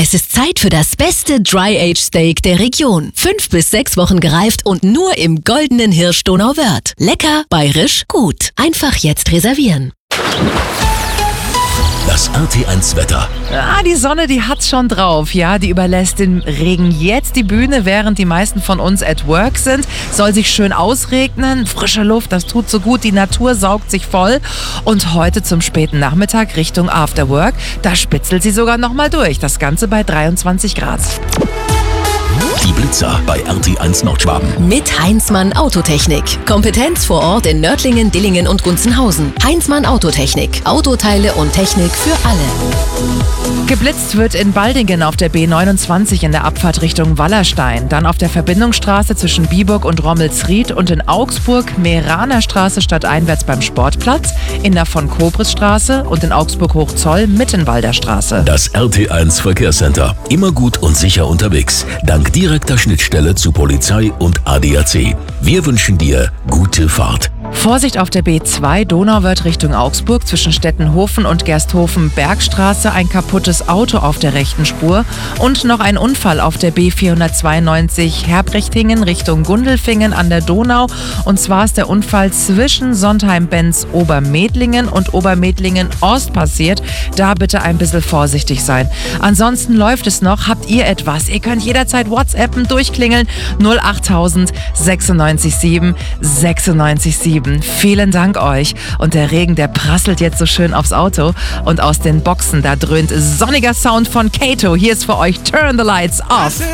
Es ist Zeit für das beste Dry-Age-Steak der Region. 5 bis 6 Wochen gereift und nur im goldenen Hirsch Donauwörth. Lecker, bayerisch, gut. Einfach jetzt reservieren. Das RT1 Wetter. Die Sonne, die hat's schon drauf, ja. Die überlässt dem Regen jetzt die Bühne, während die meisten von uns at work sind. Soll sich schön ausregnen, frische Luft, das tut so gut, die Natur saugt sich voll. Und heute zum späten Nachmittag Richtung After Work, da spitzelt sie sogar nochmal durch. Das Ganze bei 23 Grad. Die Blitzer bei RT1 Nordschwaben. Mit Heinzmann Autotechnik. Kompetenz vor Ort in Nördlingen, Dillingen und Gunzenhausen. Heinzmann Autotechnik. Autoteile und Technik für alle. Geblitzt wird in Baldingen auf der B29 in der Abfahrt Richtung Wallerstein. Dann auf der Verbindungsstraße zwischen Biburg und Rommelsried und in Augsburg Mehraner Straße stadteinwärts beim Sportplatz, in der von Kobrisstraße und in Augsburg-Hochzoll Mittenwalder Straße. Das RT1 Verkehrscenter. Immer gut und sicher unterwegs. Dank direkter Schnittstelle zu Polizei und ADAC. Wir wünschen dir gute Fahrt. Vorsicht auf der B2 Donauwörth Richtung Augsburg zwischen Stettenhofen und Gersthofen-Bergstraße, ein kaputtes Auto auf der rechten Spur und noch ein Unfall auf der B492 Herbrechtingen Richtung Gundelfingen an der Donau. Und zwar ist der Unfall zwischen Sontheim-Benz Obermedlingen und Obermedlingen-Ost passiert. Da bitte ein bisschen vorsichtig sein. Ansonsten läuft es noch. Habt ihr etwas? Ihr könnt jederzeit WhatsAppen, durchklingeln 08000 96 7 96 7. Vielen Dank euch. Und der Regen, der prasselt jetzt so schön aufs Auto. Und aus den Boxen, da dröhnt sonniger Sound von Kato. Hier ist für euch Turn the Lights Off.